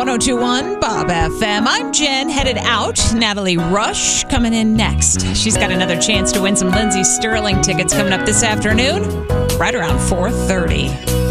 1021 Bob FM. I'm Jen, headed out. Natalie Rush coming in next. She's got another chance to win some Lindsey Sterling tickets coming up this afternoon, right around 4:30.